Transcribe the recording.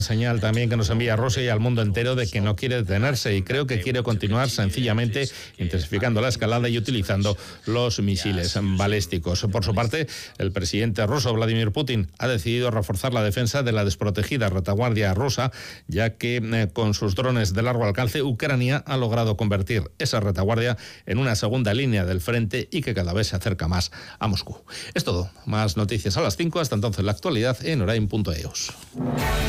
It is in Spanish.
Señal también que nos envía Rusia y al mundo entero de que no quiere detenerse y creo que quiere continuar sencillamente intensificando la escalada y utilizando los misiles balísticos. Por su parte, el presidente ruso Vladimir Putin ha decidido reforzar la defensa de la desprotegida retaguardia rusa, ya que con sus drones de largo alcance Ucrania ha logrado convertir esa retaguardia en una segunda línea del frente y que cada vez se acerca más a Moscú. Es todo. Más noticias a las 5. Hasta entonces la actualidad en orain.eus.